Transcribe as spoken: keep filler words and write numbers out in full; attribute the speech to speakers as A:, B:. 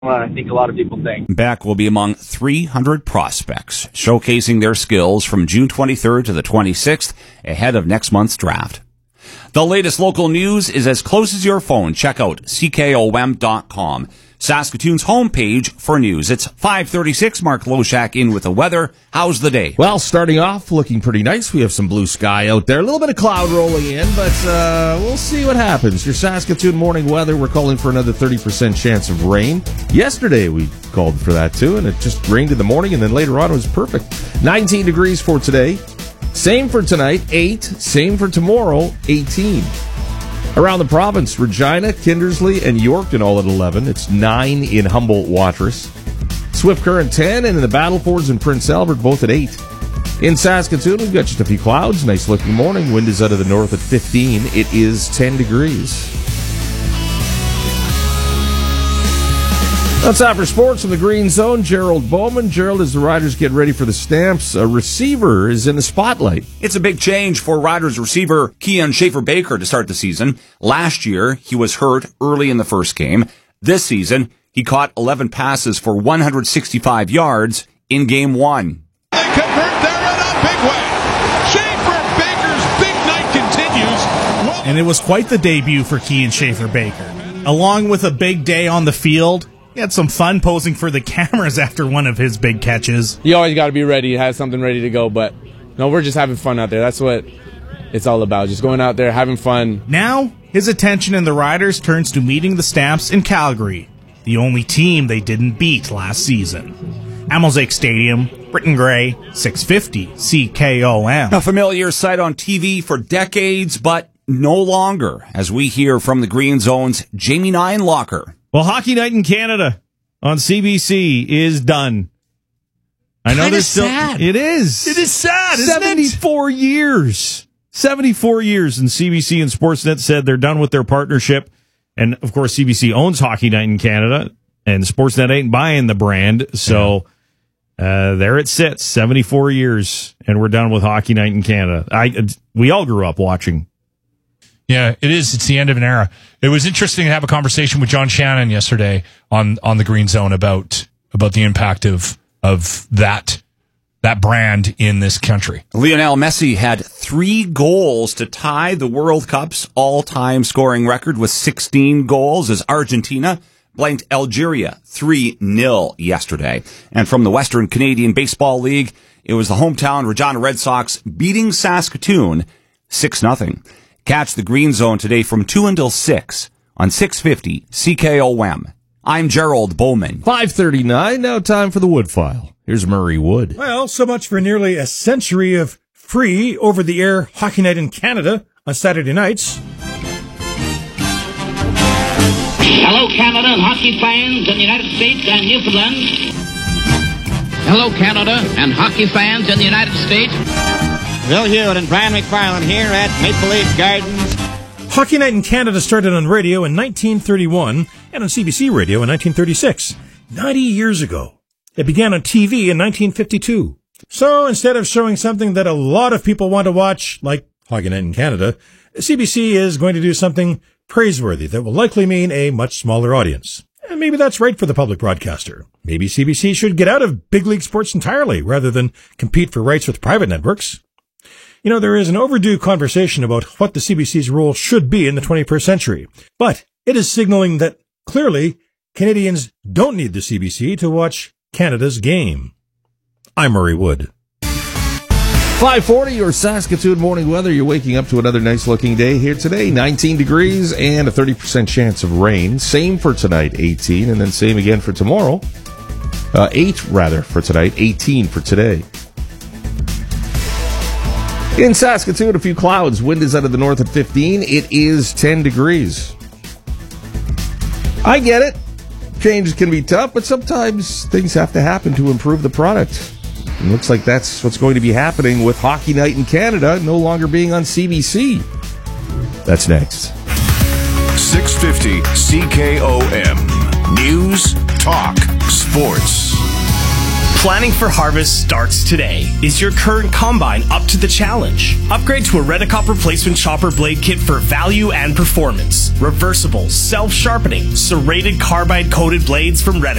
A: I think a lot of people think.
B: Beck will be among three hundred prospects, showcasing their skills from June twenty-third to the twenty-sixth, ahead of next month's draft. The latest local news is as close as your phone. Check out C K O M dot com, Saskatoon's homepage for news. It's five thirty-six. Mark Loshak in with the weather. How's the day?
C: Well, starting off looking pretty nice. We have some blue sky out there. A little bit of cloud rolling in, but uh, we'll see what happens. Your Saskatoon morning weather, we're calling for another thirty percent chance of rain. Yesterday we called for that too, and it just rained in the morning, and then later on it was perfect. nineteen degrees for today. Same for tonight, eight. Same for tomorrow, eighteen. Around the province, Regina, Kindersley, and Yorkton all at eleven. It's nine in Humboldt-Watrous. Swift Current ten, and in the Battlefords and Prince Albert both at eight. In Saskatoon, we've got just a few clouds. Nice looking morning. Wind is out of the north at fifteen. It is ten degrees. That's time for sports from the Green Zone. Gerald Bowman. Gerald, as the Riders get ready for the Stamps, a receiver is in the spotlight.
B: It's a big change for Riders receiver Kian Schaefer-Baker to start the season. Last year, he was hurt early in the first game. This season, he caught eleven passes for one hundred sixty-five yards in game one.
D: They convert there in a big way. Schaefer-Baker's big night continues. Well,
E: and it was quite the debut for Kian Schaefer-Baker. Along with a big day on the field, he had some fun posing for the cameras after one of his big catches.
F: You always got to be ready, have something ready to go, but no, we're just having fun out there. That's what it's all about, just going out there, having fun.
E: Now, his attention in the Riders turns to meeting the Stamps in Calgary, the only team they didn't beat last season. Amosake Stadium, Britton Gray, six fifty C K O M.
B: A familiar sight on T V for decades, but no longer, as we hear from the Green Zone's Jamie Ninelocker.
G: Well, Hockey Night in Canada on C B C is done. I know
E: Kinda
G: there's still
E: sad.
G: It is.
E: It is sad, isn't it?
G: seventy-four years. seventy-four years, and C B C and Sportsnet said they're done with their partnership. And of course, C B C owns Hockey Night in Canada, and Sportsnet ain't buying the brand. So uh, there it sits, seventy-four years, and we're done with Hockey Night in Canada. I we all grew up watching.
H: Yeah, it is. It's the end of an era. It was interesting to have a conversation with John Shannon yesterday on, on the Green Zone about about the impact of of that that brand in this country.
B: Lionel Messi had three goals to tie the World Cup's all-time scoring record with sixteen goals as Argentina blanked Algeria three nil yesterday. And from the Western Canadian Baseball League, it was the hometown Regina Red Sox beating Saskatoon six nothing. Catch the Green Zone today from two until six on six fifty C K O M. I'm Gerald Bowman.
C: five thirty-nine, now time for the Wood File. Here's Murray Wood.
I: Well, so much for nearly a century of free over-the-air Hockey Night in Canada on Saturday nights.
J: Hello, Canada and hockey fans in the United States and Newfoundland. Hello, Canada and hockey fans in the United States.
K: Bill Hewitt and Brian McFarland here at Maple Leaf Gardens.
I: Hockey Night in Canada started on radio in nineteen thirty-one and on C B C radio in nineteen thirty-six, ninety years ago. It began on T V in nineteen fifty-two. So instead of showing something that a lot of people want to watch, like Hockey Night in Canada, C B C is going to do something praiseworthy that will likely mean a much smaller audience. And maybe that's right for the public broadcaster. Maybe C B C should get out of big league sports entirely rather than compete for rights with private networks. You know, there is an overdue conversation about what the C B C's role should be in the twenty-first century, but it is signaling that clearly Canadians don't need the C B C to watch Canada's game. I'm Murray Wood.
C: five forty, your Saskatoon morning weather. You're waking up to another nice looking day here today. nineteen degrees and a thirty percent chance of rain. Same for tonight, eighteen, and then same again for tomorrow. Uh, eight, rather, for tonight, eighteen for today. In Saskatoon, a few clouds. Wind is out of the north at fifteen. It is ten degrees. I get it. Changes can be tough, but sometimes things have to happen to improve the product. It looks like that's what's going to be happening with Hockey Night in Canada no longer being on C B C. That's next.
D: six fifty C K O M. News, talk, sports.
A: Planning for harvest starts today. Is your current combine up to the challenge? Upgrade to a Redicop replacement chopper blade kit for value and performance. Reversible, self-sharpening, serrated carbide coated blades from Redicop.